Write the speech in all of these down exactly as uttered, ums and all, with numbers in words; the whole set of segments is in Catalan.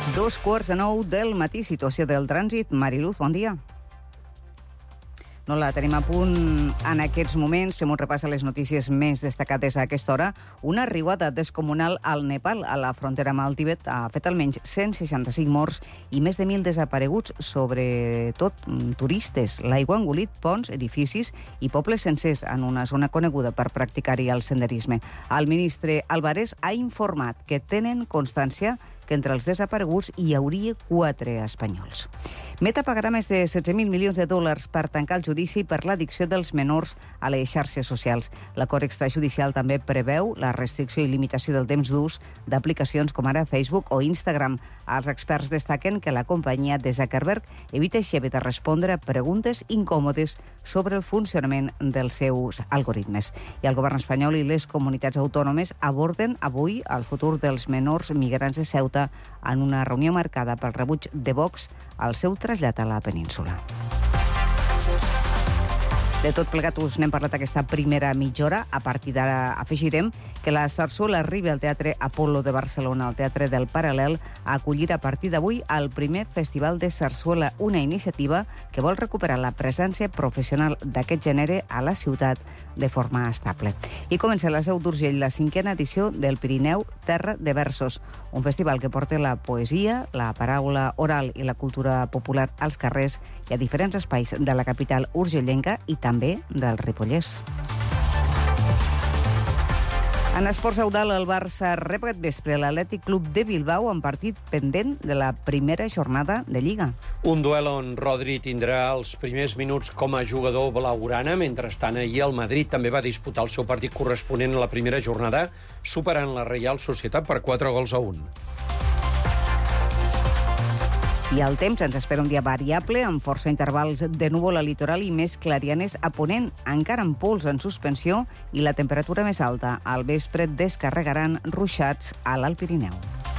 Dos quarts de nou del matí, situació del trànsit. Mariluz, bon dia. No la tenim a punt en aquests moments. Fem un repàs a les notícies més destacades a aquesta hora. Una riuada descomunal al Nepal, a la frontera amb el Tibet, ha fet almenys cent seixanta-cinc morts i més de mil desapareguts, sobretot turistes. L'aigua ha engolit ponts, edificis i pobles sencers en una zona coneguda per practicar-hi el senderisme. El ministre Álvarez ha informat que tenen constància que entre els desapareguts hi hauria quatre espanyols. Meta pagarà més de setze mil milions de dòlars per tancar el judici per l'addicció dels menors a les xarxes socials. L'acord extrajudicial també preveu la restricció i limitació del temps d'ús d'aplicacions com ara Facebook o Instagram. Els experts destaquen que la companyia de Zuckerberg evita així de respondre a preguntes incòmodes sobre el funcionament dels seus algoritmes. I el govern espanyol i les comunitats autònomes aborden avui el futur dels menors migrants de Ceuta en una reunió marcada pel rebuig de Vox al seu trasllat a la península. De tot plegat us n'hem parlat aquesta primera mitja hora. A partir d'ara afegirem que la sarsuela arriba al Teatre Apolo de Barcelona, al Teatre del Paral·lel, a acollir a partir d'avui el primer Festival de Sarsuela, una iniciativa que vol recuperar la presència professional d'aquest gènere a la ciutat de forma estable. I comença a la Seu d'Urgell la cinquena edició del Pirineu Terra de Versos, un festival que porta la poesia, la paraula oral i la cultura popular als carrers i a diferents espais de la capital urgellenca i també del Ripollès. En esports Eudal, el Barça rep aquest vespre l'Atlètic Club de Bilbao en partit pendent de la primera jornada de Lliga. Un duel on Rodri tindrà els primers minuts com a jugador blaugrana. Mentrestant, ahir el Madrid també va disputar el seu partit corresponent a la primera jornada, superant la Reial Societat per quatre gols a un. I el temps ens espera un dia variable, amb força intervals de núvol al litoral i més clarianes a ponent, encara amb pols en suspensió i la temperatura més alta. Al vespre descarregaran ruixats a l'Alt Pirineu.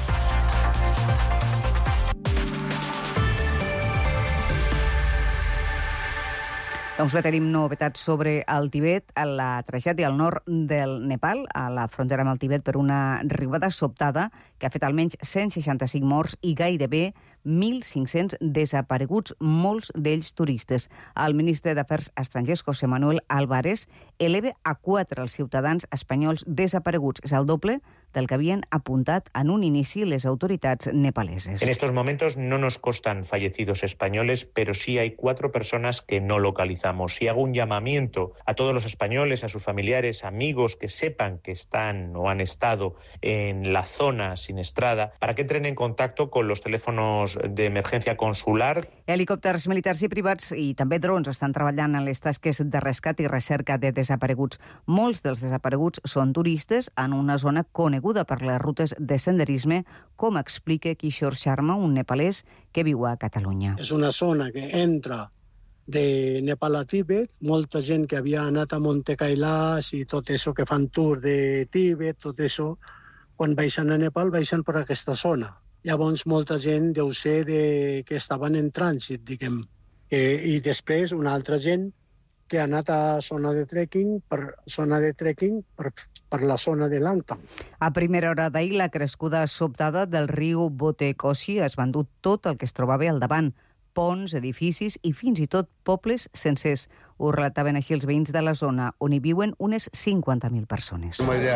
Doncs bé, tenim novetats sobre el Tibet, a la tragèdia al nord del Nepal, a la frontera amb el Tibet, per una riuada sobtada que ha fet almenys cent seixanta-cinc morts i gairebé mil cinc-cents desapareguts, molts d'ells turistes. El ministre d'Afers Estrangers, José Manuel Álvarez, eleva a quatre els ciutadans espanyols desapareguts. És el doble del que havien apuntat en un inici les autoritats nepaleses. En estos momentos no nos constan fallecidos españoles, pero sí hay cuatro personas que no localizamos. Y hago un llamamiento a todos los españoles, a sus familiares, amigos que sepan que están o han estado en la zona siniestrada, para que entren en contacto con los teléfonos de emergencia consular. Helicòpters militars i privats i també drons estan treballant en les tasques de rescat i recerca de desapareguts. Molts dels desapareguts són turistes en una zona coneguda per les rutes de senderisme, com explica Kishore Sharma, un nepalès que viu a Catalunya. És una zona que entra de Nepal a Tíbet, molta gent que havia anat a Monte Kailash i tot això que fan tour de Tíbet, tot això, quan baixen a Nepal, baixen per aquesta zona. Llavors, molta gent deu ser de, que estaven en trànsit, diguem. Eh, I després, una altra gent que ha anat a zona de trekking per, zona de trekking per, per la zona de Langtang. A primera hora d'ahir, la crescuda sobtada del riu Botekoshi es va endur tot el que es trobava al davant. Ponts, edificis i fins i tot pobles sencers. Ho relataven així els veïns de la zona, on hi viuen unes cinquanta mil persones.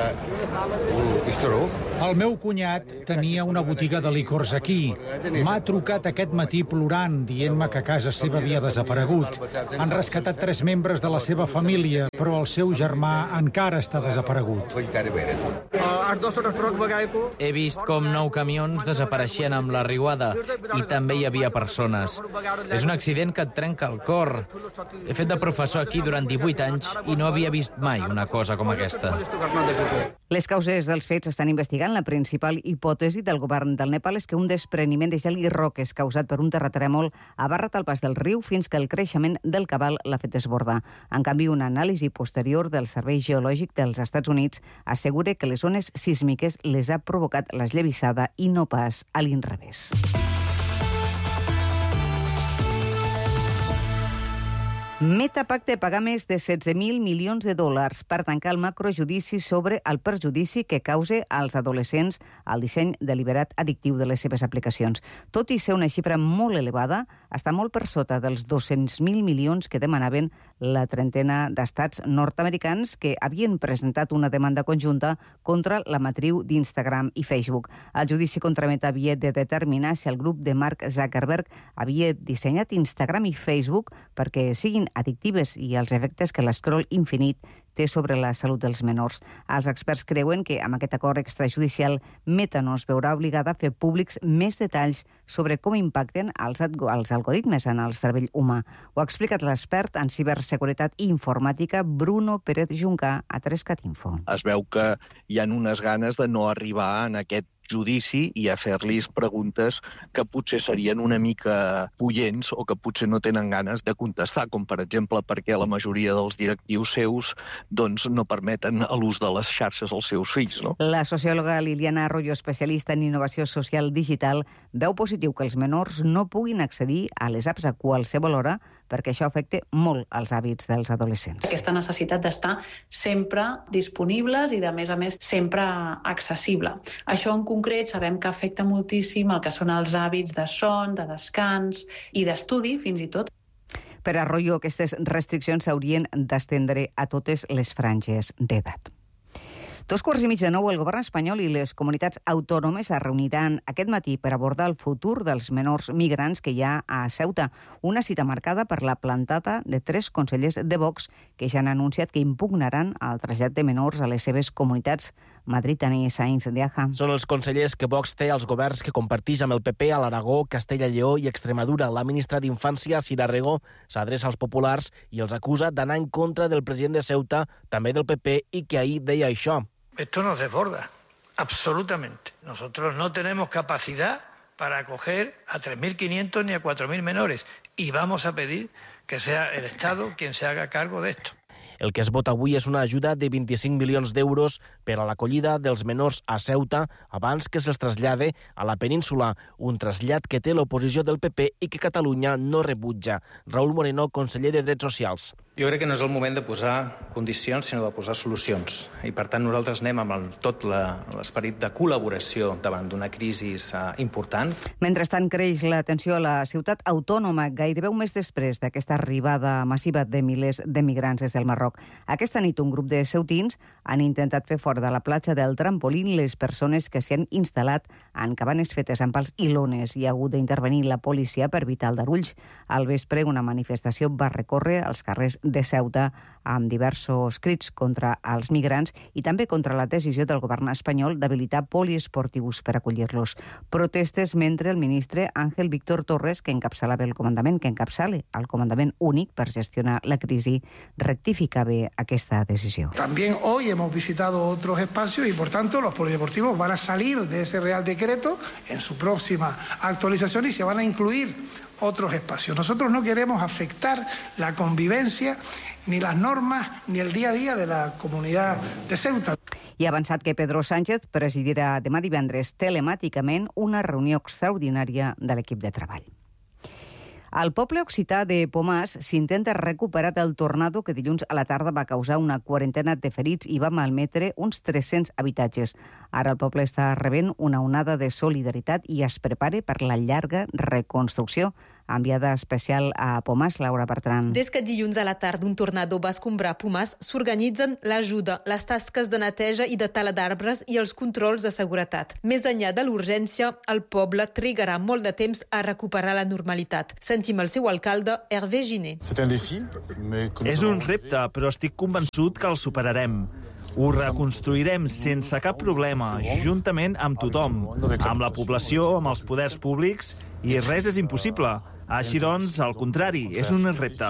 El meu cunyat tenia una botiga de licors aquí. M'ha trucat aquest matí plorant, dient-me que casa seva havia desaparegut. Han rescatat tres membres de la seva família, però el seu germà encara està desaparegut. He vist com nou camions desapareixien amb la riuada i també hi havia persones. És un accident que et trenca el cor. He fet de professor aquí durant divuit anys i no havia vist mai una cosa com aquesta. Les causes dels fets estan investigant. La principal hipòtesi del govern del Nepal és que un despreniment de gel i roques causat per un terratrèmol ha barrat el pas del riu fins que el creixement del cabal l'ha fet desbordar. En canvi, una anàlisi posterior del Servei Geològic dels Estats Units assegura que les ones sísmiques les ha provocat l'esllavissada i no pas a l'inrevés. Meta pacta pagar més de setze mil milions de dòlars per tancar el macrojudici sobre el perjudici que cause als adolescents al disseny deliberat addictiu de les seves aplicacions. Tot i ser una xifra molt elevada, està molt per sota dels dos-cents mil milions que demanaven la trentena d'estats nord-americans que havien presentat una demanda conjunta contra la matriu d'Instagram i Facebook. El judici contra Meta havia de determinar si el grup de Mark Zuckerberg havia dissenyat Instagram i Facebook perquè siguin addictives i els efectes que l'escroll infinit té sobre la salut dels menors. Els experts creuen que amb aquest acord extrajudicial Meta no es veurà obligada a fer públics més detalls sobre com impacten els, els algoritmes en el cervell humà. Ho ha explicat l'expert en ciberseguretat i informàtica Bruno Pérez Juncà a tres cat info. Es veu que hi ha unes ganes de no arribar en aquest judici i a fer-los preguntes que potser serien una mica punyents o que potser no tenen ganes de contestar, com per exemple perquè la majoria dels directius seus doncs, no permeten l'ús de les xarxes als seus fills. No? La sociòloga Liliana Arroyo, especialista en innovació social digital, veu positiu que els menors no puguin accedir a les apps a qualsevol hora perquè això afecta molt els hàbits dels adolescents. Aquesta necessitat d'estar sempre disponibles i, de més a més, sempre accessible. Això en concret sabem que afecta moltíssim el que són els hàbits de son, de descans i d'estudi, fins i tot. Per Arroyo, aquestes restriccions s'haurien d'estendre a totes les franges d'edat. Dos quarts i mig de nou, el govern espanyol i les comunitats autònomes es reuniran aquest matí per abordar el futur dels menors migrants que hi ha a Ceuta. Una cita marcada per la plantada de tres consellers de Vox que ja han anunciat que impugnaran el trasllat de menors a les seves comunitats. Madrid, Tani Sainz de Aja. Són els consellers que Vox té als governs que comparteix amb el P P a l'Aragó, Castella i Lleó i Extremadura. La ministra d'Infància, Sira Rego, s'adreça als populars i els acusa d'anar en contra del president de Ceuta, també del P P, i que ahir deia això. Esto nos desborda, absolutamente. Nosotros no tenemos capacidad para acoger a tres mil quinientos ni a cuatro mil menores y vamos a pedir que sea el Estado quien se haga cargo de esto. El que es vota avui és una ajuda de vint-i-cinc milions d'euros per a l'acollida dels menors a Ceuta abans que se'ls trasllade a la península, un trasllat que té l'oposició del P P i que Catalunya no rebutja. Raúl Moreno, conseller de Drets Socials. Jo crec que no és el moment de posar condicions, sinó de posar solucions. I, per tant, nosaltres anem amb el, tot l'esperit de col·laboració davant d'una crisi uh, important. Mentrestant, creix la tensió a la ciutat autònoma, gairebé un mes després d'aquesta arribada massiva de milers de migrants des del Marroc. Aquesta nit, un grup de ceutins han intentat fer fora de la platja del trampolín les persones que s'hi han instal·lat en cabanes fetes amb pals i lones i ha hagut d'intervenir la policia per evitar aldarulls. Al vespre, una manifestació va recórrer als carrers de Ceuta amb diversos crits contra els migrants i també contra la decisió del govern espanyol d'habilitar poliesportius per acollir-los. Protestes mentre el ministre Ángel Víctor Torres, que encapçalava el comandament, que encapçala el comandament únic per gestionar la crisi, rectificava aquesta decisió. También hoy hemos visitado otros espacios y, por tanto, los polideportivos van a salir de ese Real Decreto en su próxima actualización y se van a incluir otros espacios. Nosotros no queremos afectar la convivencia, ni las normas, ni el día a día de la comunidad de Ceuta. I ha avançat que Pedro Sánchez presidirà demà divendres telemàticament una reunió extraordinària de l'equip de treball. Al poble occità de Pomàs s'intenta recuperar del tornado que dilluns a la tarda va causar una quarantena de ferits i va malmetre uns tres-cents habitatges. Ara el poble està rebent una onada de solidaritat i es prepara per la llarga reconstrucció. Enviada especial a Pomàs, Laura Bertran. Des que dilluns a la tarda un tornado va escombrar Pomàs, s'organitzen l'ajuda, les tasques de neteja i de tala d'arbres i els controls de seguretat. Més enllà de l'urgència, el poble trigarà molt de temps a recuperar la normalitat. Sentim el seu alcalde, Hervé Giné. És un repte, però estic convençut que el superarem. Ho reconstruirem sense cap problema, juntament amb tothom, amb la població, amb els poders públics, i res és impossible. Així doncs, al contrari, és un repte.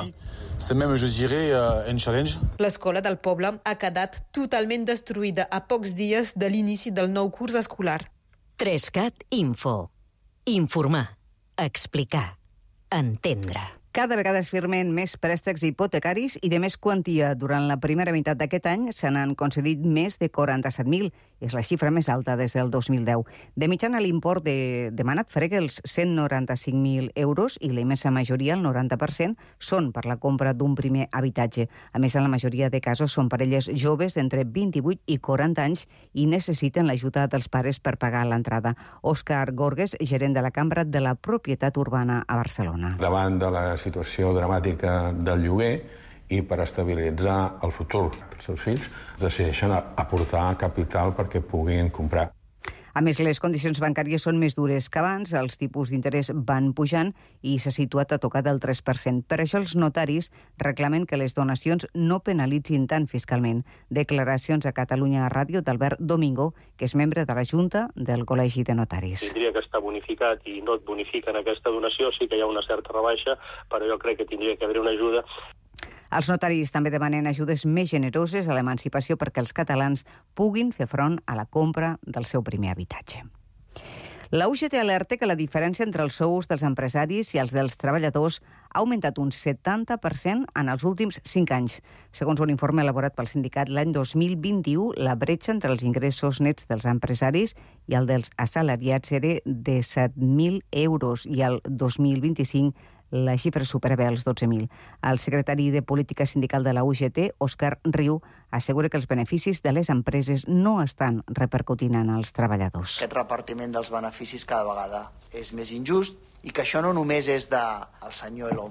L'escola del poble ha quedat totalment destruïda a pocs dies de l'inici del nou curs escolar. tres cat Info. Informar, explicar, entendre. Cada vegada es firmen més préstecs hipotecaris i de més quantia. Durant la primera meitat d'aquest any se n'han concedit més de quaranta-set mil. És la xifra més alta des del dos mil deu. De mitjana, l'import de, demanat frega els cent noranta-cinc mil euros i la immensa majoria, el noranta per cent, són per la compra d'un primer habitatge. A més, en la majoria de casos són parelles joves d'entre vint-i-vuit i quaranta anys i necessiten l'ajuda dels pares per pagar l'entrada. Òscar Gorgues, gerent de la Cambra de la Propietat Urbana a Barcelona. Davant de la situació dramàtica del lloguer i per estabilitzar el futur dels seus fills, decideixen aportar capital perquè puguin comprar. A més, les condicions bancàries són més dures que abans, els tipus d'interès van pujant i s'ha situat a tocar del tres per cent. Per això els notaris reclamen que les donacions no penalitzin tant fiscalment. Declaracions a Catalunya Ràdio d'Albert Domingo, que és membre de la Junta del Col·legi de Notaris. Tindria que estar bonificat i no et bonifiquen aquesta donació, sí que hi ha una certa rebaixa, però jo crec que tindria que haver una ajuda. Els notaris també demanen ajudes més generoses a l'emancipació perquè els catalans puguin fer front a la compra del seu primer habitatge. La U G T alerta que la diferència entre els sous dels empresaris i els dels treballadors ha augmentat un setanta per cent en els últims cinc anys. Segons un informe elaborat pel sindicat l'any dos mil vint-i-u, la bretxa entre els ingressos nets dels empresaris i el dels assalariats era de set mil euros i el dos mil vint-i-cinc la xifra supera bé els dotze mil. El secretari de Política Sindical de la U G T, Òscar Riu, assegura que els beneficis de les empreses no estan repercutint en els treballadors. Aquest repartiment dels beneficis cada vegada és més injust i que això no només és del senyor Elon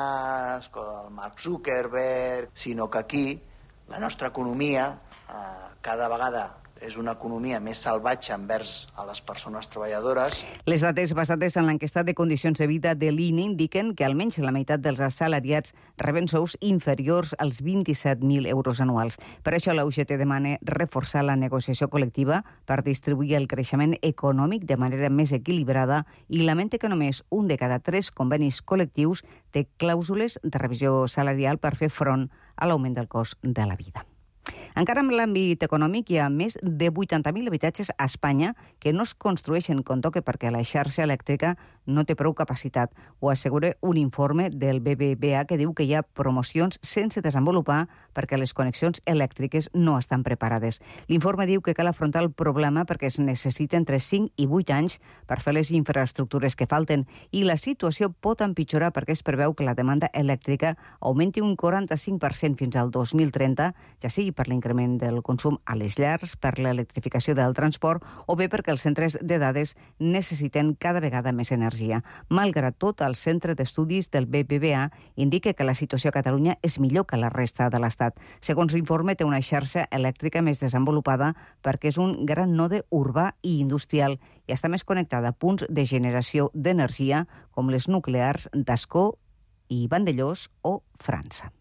Musk o del Mark Zuckerberg, sinó que aquí la nostra economia eh, cada vegada és una economia més salvatge envers a les persones treballadores. Les dades basades en l'enquesta de condicions de vida de l'I N E indiquen que almenys la meitat dels assalariats reben sous inferiors als vint-i-set mil euros anuals. Per això la U G T demana reforçar la negociació col·lectiva per distribuir el creixement econòmic de manera més equilibrada i lamenta que només un de cada tres convenis col·lectius té clàusules de revisió salarial per fer front a l'augment del cost de la vida. Encara en l'àmbit econòmic hi ha més de vuitanta mil habitatges a Espanya que no es construeixen com toca perquè la xarxa elèctrica no té prou capacitat. Ho assegura un informe del B B V A que diu que hi ha promocions sense desenvolupar perquè les connexions elèctriques no estan preparades. L'informe diu que cal afrontar el problema perquè es necessita entre cinc i vuit anys per fer les infraestructures que falten i la situació pot empitjorar perquè es preveu que la demanda elèctrica augmenti un quaranta-cinc per cent fins al dos mil trenta, ja sigui per l'increment del consum a les llars, per l'electrificació del transport o bé perquè els centres de dades necessiten cada vegada més energia. Malgrat tot, el Centre d'Estudis del B B V A indica que la situació a Catalunya és millor que la resta de l'Estat. Segons l'informe, té una xarxa elèctrica més desenvolupada perquè és un gran node urbà i industrial i està més connectada a punts de generació d'energia com les nuclears d'Ascó i Vandellós o França.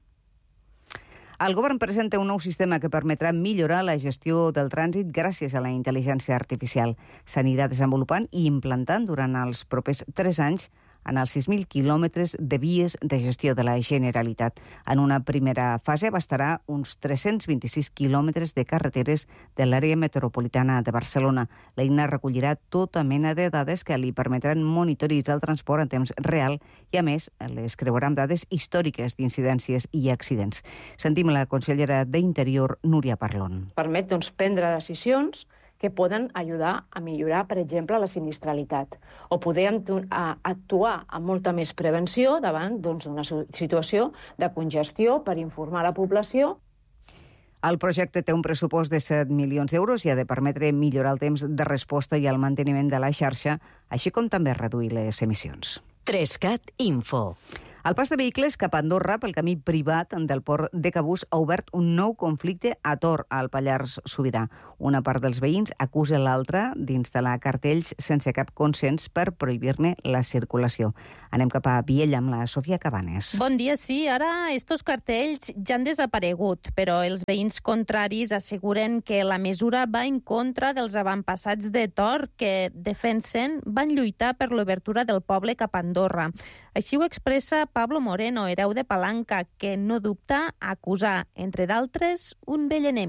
El govern presenta un nou sistema que permetrà millorar la gestió del trànsit gràcies a la intel·ligència artificial. S'anirà desenvolupant i implantant durant els propers tres anys en els sis mil quilòmetres de vies de gestió de la Generalitat. En una primera fase abastarà uns tres-cents vint-i-sis quilòmetres de carreteres de l'àrea metropolitana de Barcelona. L'eina recollirà tota mena de dades que li permetran monitoritzar el transport en temps real i, a més, les creuarà amb dades històriques d'incidències i accidents. Sentim la consellera d'Interior, Núria Parlon. Permet doncs, prendre decisions que poden ajudar a millorar, per exemple, la sinistralitat, o poder actuar amb molta més prevenció davant doncs, d'una situació de congestió per informar la població. El projecte té un pressupost de set milions d'euros i ha de permetre millorar el temps de resposta i el manteniment de la xarxa, així com també reduir les emissions. Trescat Info. El pas de vehicles cap a Andorra pel camí privat del port de Cabús ha obert un nou conflicte a Tor, al Pallars Sobirà. Una part dels veïns acusa l'altra d'instal·lar cartells sense cap consens per prohibir-ne la circulació. Anem cap a Viella amb la Sofia Cabanes. Bon dia, sí. Ara estos cartells ja han desaparegut, però els veïns contraris asseguren que la mesura va en contra dels avantpassats de Tor que defensen van lluitar per l'obertura del poble cap a Andorra. Així ho expressa Pablo Moreno, hereu de Palanca, que no dubta a acusar, entre d'altres, un vell enemic,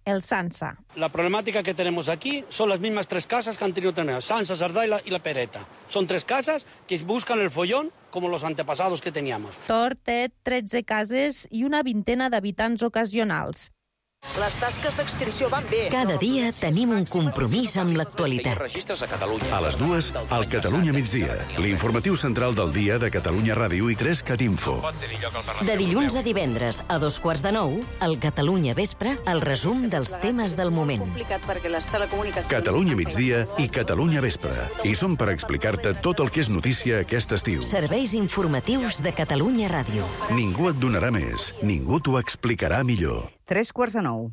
el Sansa. La problemática que tenemos aquí son las mismas tres casas que han tenido tener Sansa, Sardá y la, y la Pereta. Son tres casas que buscan el follón como los antepasados que teníamos. Tor té tretze cases i una vintena d'habitants ocasionals. Les tasques d'extinció van bé. Cada dia tenim un compromís amb l'actualitat. A les dues, al Catalunya migdia, l'informatiu central del dia de Catalunya Ràdio i tres Cat Info. De dilluns a divendres, a dos quarts de nou, al Catalunya Vespre, el resum dels temes del moment. Catalunya migdia i Catalunya Vespre. I som per explicar-te tot el que és notícia aquest estiu. Serveis informatius de Catalunya Ràdio. Ningú et donarà més, ningú t'ho explicarà millor. Tres quarts de nou.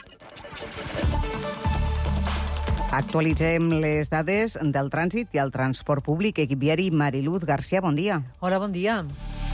Actualitzem les dades del trànsit i el transport públic. Equip viari, Mariluz García, bon dia. Hola, bon dia.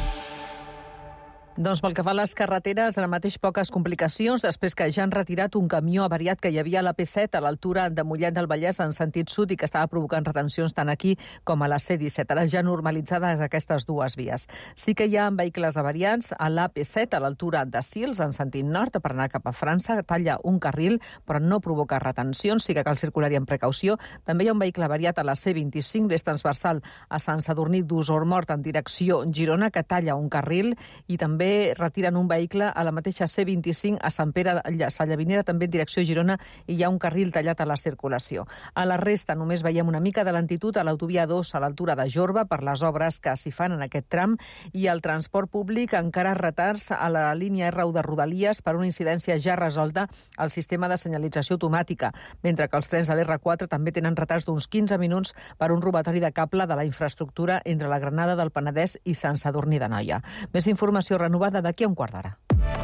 Doncs pel que fa a les carreteres, ara mateix poques complicacions, després que ja han retirat un camió avariat que hi havia a la P set a l'altura de Mollet del Vallès en sentit sud i que estava provocant retencions tant aquí com a la C disset. Ara ja normalitzades aquestes dues vies. Sí que hi ha vehicles avariats a l'A P set a l'altura de Sils en sentit nord per anar cap a França. Talla un carril però no provoca retencions, sí que cal circular-hi amb precaució. També hi ha un vehicle avariat a la C vint-i-cinc, l'eix transversal a Sant Sadurní d'Usormort en direcció Girona que talla un carril i també retiren un vehicle a la mateixa C vint-i-cinc a Sant Pere de Sallavinera, també en direcció Girona, i hi ha un carril tallat a la circulació. A la resta només veiem una mica de lentitud a l'autovia dos a l'altura de Jorba per les obres que s'hi fan en aquest tram i el transport públic encara retards a la línia R u de Rodalies per una incidència ja resolta al sistema de senyalització automàtica, mentre que els trens de l'R quatre també tenen retards d'uns quinze minuts per un robatori de cable de la infraestructura entre la Granada del Penedès i Sant Sadurní d'Anoia. Més informació renovada d'aquí a un quart d'hora.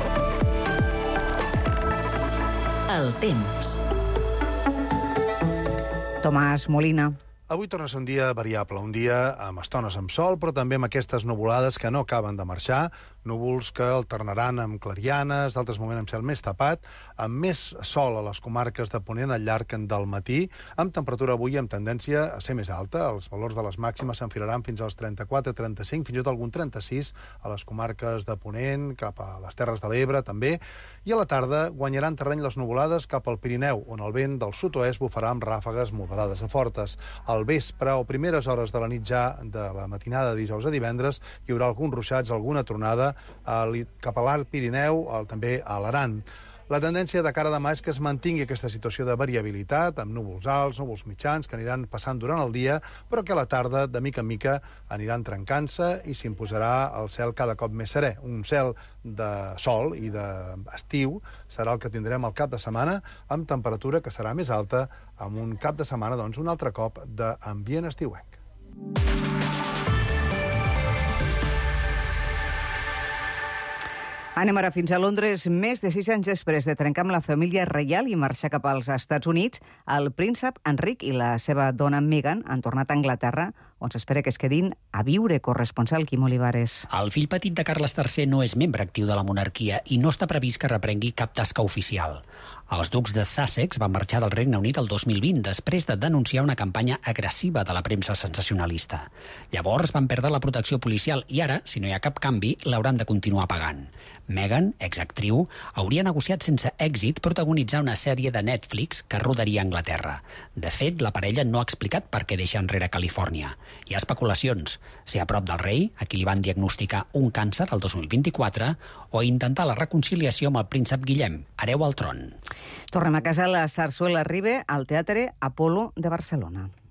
El temps. Tomàs Molina. Avui torna a ser un dia variable, un dia amb estones amb sol, però també amb aquestes nuvolades que no acaben de marxar, núvols que alternaran amb clarianes, d'altres moments amb cel més tapat, amb més sol a les comarques de Ponent al llarg del matí, amb temperatura avui amb tendència a ser més alta. Els valors de les màximes s'enfilaran fins als trenta-quatre trenta-cinc, fins i tot algun trenta-sis a les comarques de Ponent, cap a les Terres de l'Ebre també, i a la tarda guanyaran terreny les nuvolades cap al Pirineu, on el vent del sud-oest bufarà amb ràfegues moderades a fortes. Al vespre o primeres hores de la nit ja de la matinada de dijous a divendres hi haurà alguns ruixats, alguna tronada cap a l'Alt Pirineu, també a l'Aran. La tendència de cara a demà és que es mantingui aquesta situació de variabilitat, amb núvols alts, núvols mitjans, que aniran passant durant el dia, però que a la tarda, de mica en mica, aniran trencant-se i s'imposarà el cel cada cop més serè. Un cel de sol i d'estiu serà el que tindrem al cap de setmana, amb temperatura que serà més alta, amb un cap de setmana, doncs, un altre cop d'ambient estiuenc. Anem ara fins a Londres. Més de sis anys després de trencar amb la família reial i marxar cap als Estats Units, el príncep Enric i la seva dona Meghan han tornat a Anglaterra, on s'espera que es quedin a viure. Corresponsal Quim Olivares. El fill petit de Carles tercer no és membre actiu de la monarquia i no està previst que reprengui cap tasca oficial. Els ducs de Sussex van marxar del Regne Unit el dos mil vint després de denunciar una campanya agressiva de la premsa sensacionalista. Llavors van perdre la protecció policial i ara, si no hi ha cap canvi, l'hauran de continuar pagant. Meghan, exactriu, hauria negociat sense èxit protagonitzar una sèrie de Netflix que rodaria a Anglaterra. De fet, la parella no ha explicat per què deixa enrere Califòrnia. Hi ha especulacions, ser a prop del rei, a qui li van diagnosticar un càncer el dos mil vint-i-quatre, o intentar la reconciliació amb el príncep Guillem, hereu al tron. Tornem a casa. La sarsuela arriba al Teatre Apolo de Barcelona.